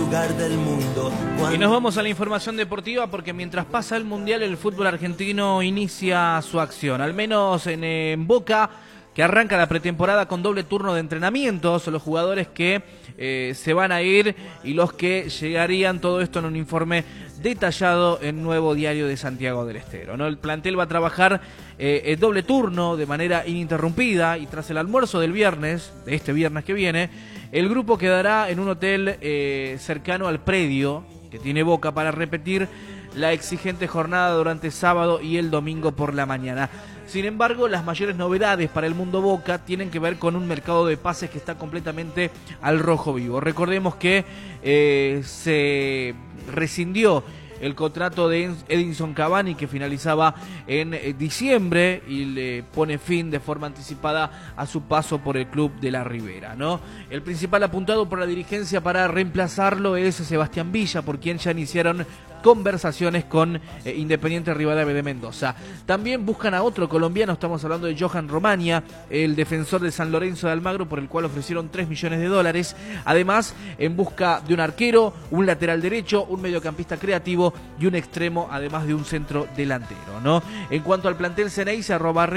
lugar del mundo. Y nos vamos a la información deportiva porque mientras pasa el Mundial, el fútbol argentino inicia su acción, al menos en Boca, que arranca la pretemporada con doble turno de entrenamientos, los jugadores que se van a ir y los que llegarían, todo esto en un informe detallado en Nuevo Diario de Santiago del Estero, ¿no? El plantel va a trabajar el doble turno de manera ininterrumpida y tras el almuerzo del viernes, de este viernes que viene, el grupo quedará en un hotel cercano al predio que tiene Boca para repetir la exigente jornada durante sábado y el domingo por la mañana. Sin embargo, las mayores novedades para el mundo Boca tienen que ver con un mercado de pases que está completamente al rojo vivo. Recordemos que se rescindió el contrato de Edinson Cavani, que finalizaba en diciembre y le pone fin de forma anticipada a su paso por el club de la Ribera, ¿no? El principal apuntado por la dirigencia para reemplazarlo es Sebastián Villa, por quien ya iniciaron conversaciones con Independiente Rivadavia de Mendoza. También buscan a otro colombiano, estamos hablando de Johan Romania, el defensor de San Lorenzo de Almagro, por el cual ofrecieron $3 millones. Además, en busca de un arquero, un lateral derecho, un mediocampista creativo y un extremo, además de un centro delantero, ¿no? En cuanto al plantel Ceneice,